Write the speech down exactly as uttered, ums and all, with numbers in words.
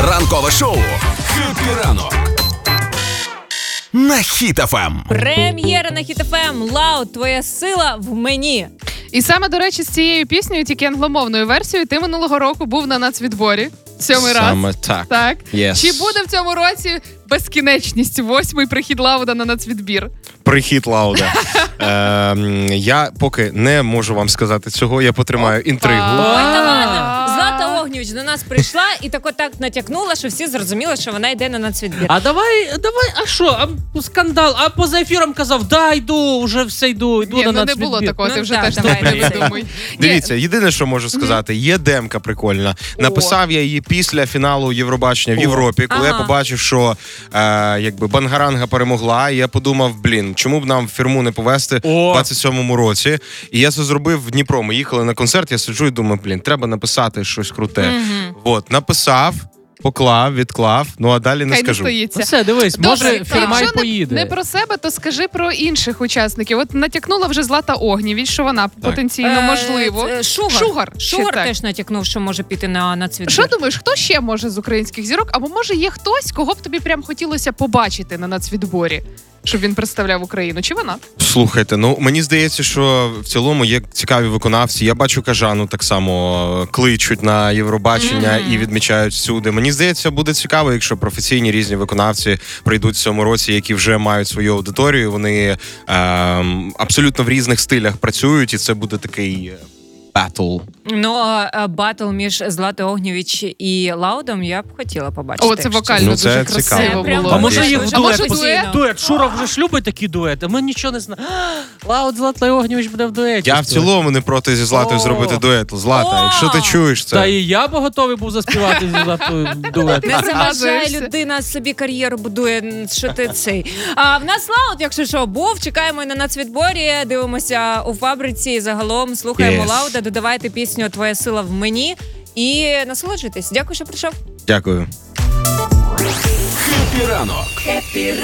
Ранкове шоу «Хеппі ранок» на Хіт еф ем. Прем'єра на Хіт еф ем. Лауд, твоя сила в мені. І саме, до речі, з цією піснею, тільки англомовною версією, ти минулого року був на нацвідборі. Сьомий раз. Саме так. Так. Yes. Чи буде в цьому році безкінечність, восьмий прихід Лауда на нацвідбір? Прихід Лауда. е, я поки не можу вам сказати цього, я потримаю інтригу. Ой, та ладно. Злата Огнєвіч до нас прийшла і так отак натякнула, що всі зрозуміли, що вона йде на нацвідбір. А давай, давай, а що, а скандал, а поза ефіром казав, да, йду, вже все йду, йду Ні, на ну не нацвідбір. було такого, ти Ну, вже так, теж давай, не давай. видумуй. Дивіться, єдине, що можу сказати, є демка прикольна. Написав я її після фіналу Євробачення в Європі, коли Ага. я побачив, що е, якби Бангаранга перемогла, і я подумав, блін, чому б нам фірму не повести О. в двадцять сьомому році. І я це зробив в Дніпро. Ми їхали на концерт, я сиджу і думаю, блін, треба написати щось круте. От, написав, поклав, відклав, ну а далі не Хай не скажу. стоїться. Все, дивись, Добре, може то фірма й якщо поїде. Не, не про себе, то скажи про інших учасників. От натякнула вже Злата Огнєвіч, що вона потенційно можливо. Е, Шугар. Шугар. Шугар Ще так. теж натякнув, що може піти на нацвідбір. Що думаєш, хто ще може з українських зірок? Або може є хтось, кого б тобі прям хотілося побачити на нацвідборі, щоб він представляв Україну? Чи вона? Слухайте, ну мені здається, що в цілому є цікаві виконавці. Я бачу Кажану так само кличуть на Євробачення mm-hmm. і відмічають всюди. Мені здається, буде цікаво, якщо професійні різні виконавці прийдуть в цьому році, які вже мають свою аудиторію. Вони ем, абсолютно в різних стилях працюють, і це буде такий батл. Ну, а батл між Златою Огнєвіч і Лаудом я б хотіла побачити. О, це вокально Ну, це дуже цікаво. красиво Це прям було. А може Дуже, їх в дуже А може дует? постійно. дует? Дует. Шура вже ж любить такі дуети, ми нічого не знаємо. Лауд Злата Огнєвіч буде в дуеті. Я в цілому не проти зі Златою О. зробити дует. Злата, О. якщо ти чуєш це. Та і я би готовий був заспівати зі Златою дует. Не заважає, Згадуєшся. людина собі кар'єру будує, що ти цей. А в нас Лауд, якщо що, був, чекаємо і на нацвідборі, дивимося у фабриці і загалом слухаємо Yes. Лауда, додавайте пісню «Твоя сила в мені» і насолоджуйтесь. Дякую, що прийшов. Дякую. «Хеппі ранок»